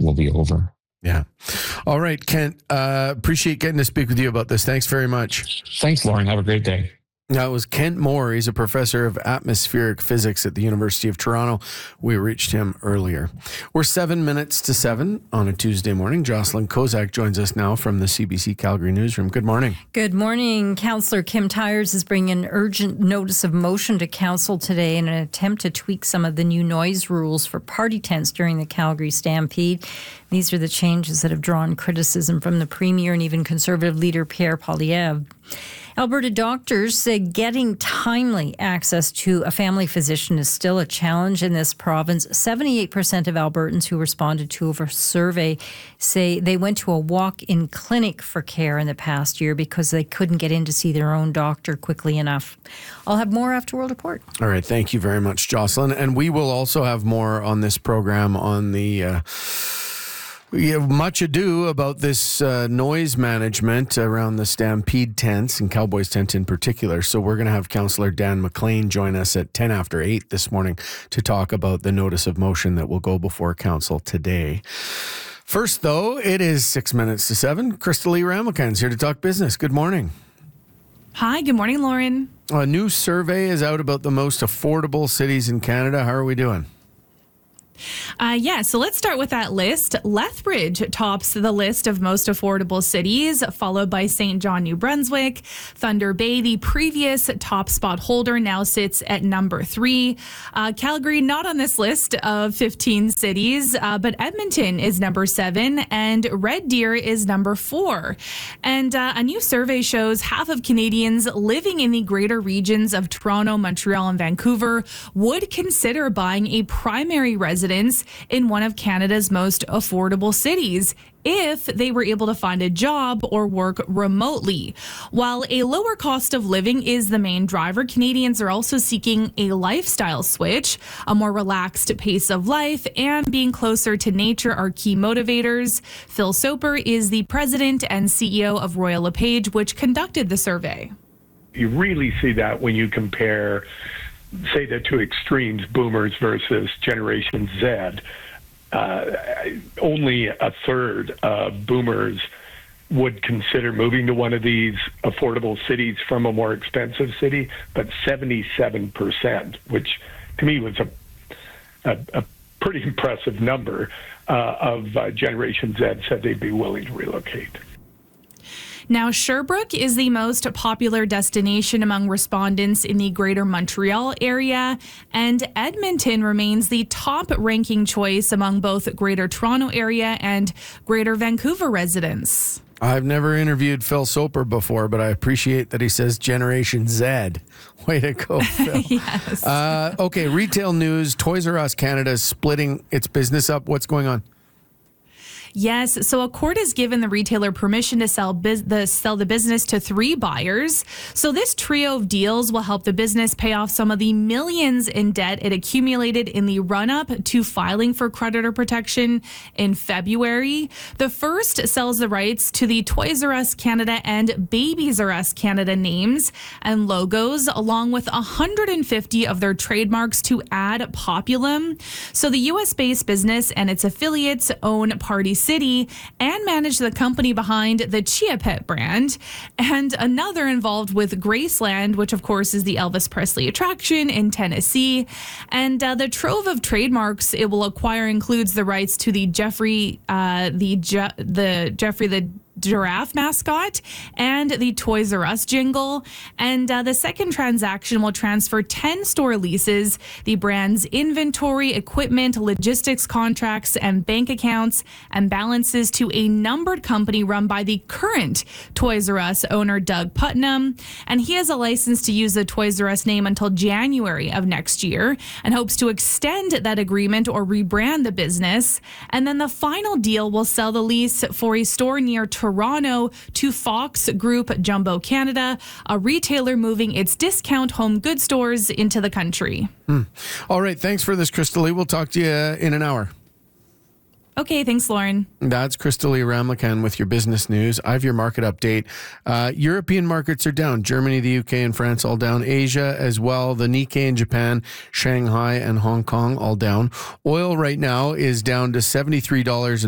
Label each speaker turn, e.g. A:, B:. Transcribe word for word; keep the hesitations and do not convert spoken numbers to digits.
A: will be over.
B: Yeah. All right, Kent, uh, appreciate getting to speak with you about this. Thanks very much.
A: Thanks, Lauren. Have a great day.
B: That was Kent Moore. He's a professor of atmospheric physics at the University of Toronto. We reached him earlier. We're seven minutes to seven on a Tuesday morning. Jocelyn Kozak joins us now from the C B C Calgary newsroom. Good morning.
C: Good morning. Councillor Kim Tyers is bringing an urgent notice of motion to Council today in an attempt to tweak some of the new noise rules for party tents during the Calgary Stampede. These are the changes that have drawn criticism from the Premier and even Conservative leader Pierre Poilievre. Alberta doctors say getting timely access to a family physician is still a challenge in this province. seventy-eight percent of Albertans who responded to a survey say they went to a walk-in clinic for care in the past year because they couldn't get in to see their own doctor quickly enough. I'll have more after World Report.
B: All right. Thank you very much, Jocelyn. And we will also have more on this program on the... Uh We have much ado about this uh, noise management around the Stampede tents and Cowboys tent in particular. So we're going to have Councillor Dan McLean join us at ten after eight this morning to talk about the notice of motion that will go before Council today. First, though, it is six minutes to seven. Crystalie Ramekhan's here to talk business. Good morning.
D: Hi, good morning, Lauren.
B: A new survey is out about the most affordable cities in Canada. How are we doing?
D: Uh, yeah, so let's start with that list. Lethbridge tops the list of most affordable cities, followed by Saint John, New Brunswick. Thunder Bay, the previous top spot holder, now sits at number three. Uh, Calgary, not on this list of fifteen cities, uh, but Edmonton is number seven, and Red Deer is number four. And uh, a new survey shows half of Canadians living in the greater regions of Toronto, Montreal, and Vancouver would consider buying a primary residence in one of Canada's most affordable cities if they were able to find a job or work remotely. While a lower cost of living is the main driver, Canadians are also seeking a lifestyle switch. A more relaxed pace of life and being closer to nature are key motivators. Phil Soper is the president and C E O of Royal LePage, which conducted the survey.
E: You really see that when you compare, say, the two extremes, boomers versus Generation Z. Uh, only a third of boomers would consider moving to one of these affordable cities from a more expensive city, but seventy-seven percent, which to me was a, a, a pretty impressive number, uh, of uh, Generation Z said they'd be willing to relocate.
D: Now, Sherbrooke is the most popular destination among respondents in the Greater Montreal area, and Edmonton remains the top-ranking choice among both Greater Toronto area and Greater Vancouver residents.
B: I've never interviewed Phil Soper before, but I appreciate that he says Generation Z. Way to go, Phil.
D: Yes.
B: Uh, okay, retail news. Toys R Us Canada is splitting its business up. What's going on?
D: Yes. So a court has given the retailer permission to sell biz- the sell the business to three buyers. So this trio of deals will help the business pay off some of the millions in debt it accumulated in the run-up to filing for creditor protection in February. The first sells the rights to the Toys R Us Canada and Babies R Us Canada names and logos, along with one hundred fifty of their trademarks to add Populum. So the U S-based business and its affiliates own Party City and manage the company behind the Chia Pet brand, and another involved with Graceland, which of course is the Elvis Presley attraction in Tennessee. And uh, the trove of trademarks it will acquire includes the rights to the Jeffrey, uh, the Je- the Jeffrey the giraffe mascot and the Toys R Us jingle. And uh, the second transaction will transfer ten store leases, the brand's inventory, equipment, logistics contracts, and bank accounts and balances to a numbered company run by the current Toys R Us owner, Doug Putnam. And he has a license to use the Toys R Us name until January of next year and hopes to extend that agreement or rebrand the business. And then the final deal will sell the lease for a store near Toronto Toronto to Fox Group Jumbo Canada, a retailer moving its discount home goods stores into the country.
B: Hmm. All right. Thanks for this, Crystalie. We'll talk to you in an hour.
D: Okay, thanks, Lauren.
B: That's Crystalie Ramekhan with your business news. I have your market update. Uh, European markets are down. Germany, the U K, and France all down. Asia as well. The Nikkei in Japan, Shanghai, and Hong Kong all down. Oil right now is down to seventy-three dollars